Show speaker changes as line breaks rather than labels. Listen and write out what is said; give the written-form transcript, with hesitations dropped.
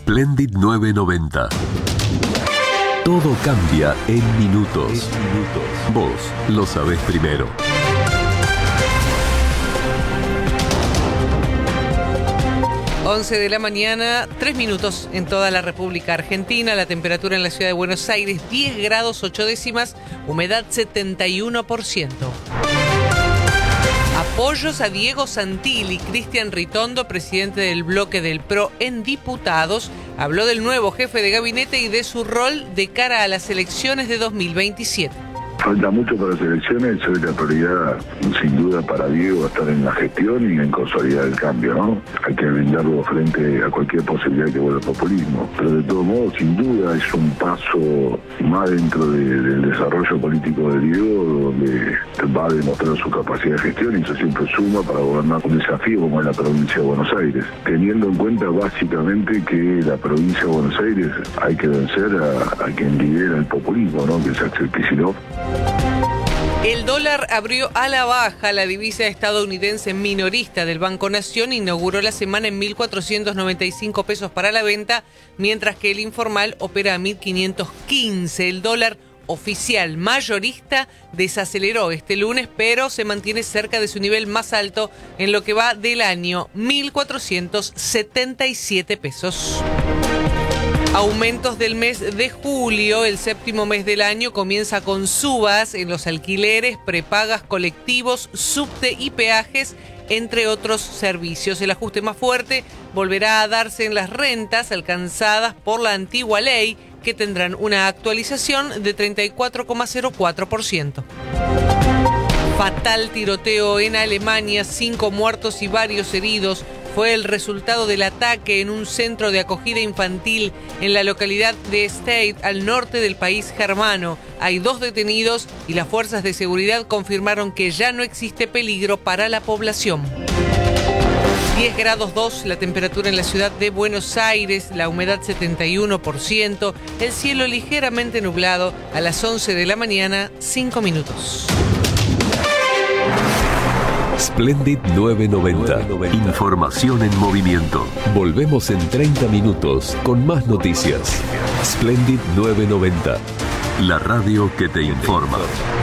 Splendid 990. Todo cambia en minutos. Vos lo sabés primero.
Once de la mañana, 3 minutos en toda la República Argentina. La temperatura en la ciudad de Buenos Aires, 10 grados 8 décimas, humedad 71%. Apoyos a Diego Santilli. Cristian Ritondo, presidente del bloque del PRO en diputados, habló del nuevo jefe de gabinete y de su rol de cara a las elecciones de 2027.
Falta mucho para las elecciones, soy la prioridad sin duda para Diego estar en la gestión y en consolidar el cambio, ¿no? Hay que brindarlo frente a cualquier posibilidad que vuelva el populismo. Pero de todos modos, sin duda, es un paso más dentro del desarrollo político de Diego, donde va a demostrar su capacidad de gestión y eso siempre suma para gobernar un desafío como es la provincia de Buenos Aires. Teniendo en cuenta básicamente que la provincia de Buenos Aires hay que vencer a quien lidera el populismo, ¿no? Que es Axel Kicillof.
El dólar abrió a la baja. La divisa estadounidense minorista del Banco Nación inauguró la semana en 1.495 pesos para la venta, mientras que el informal opera a 1.515. El dólar oficial mayorista desaceleró este lunes, pero se mantiene cerca de su nivel más alto en lo que va del año, 1.477 pesos. Aumentos del mes de julio, el séptimo mes del año, comienza con subas en los alquileres, prepagas, colectivos, subte y peajes, entre otros servicios. El ajuste más fuerte volverá a darse en las rentas alcanzadas por la antigua ley, que tendrán una actualización de 34,04%. Fatal tiroteo en Alemania, 5 muertos y varios heridos. Fue el resultado del ataque en un centro de acogida infantil en la localidad de Stade, al norte del país germano. Hay 2 detenidos y las fuerzas de seguridad confirmaron que ya no existe peligro para la población. 10 grados 2 la temperatura en la ciudad de Buenos Aires, la humedad 71%, el cielo ligeramente nublado. A las 11 de la mañana, 5 minutos.
Splendid 990. Información en movimiento. Volvemos en 30 minutos con más noticias. Splendid 990. La radio que te informa.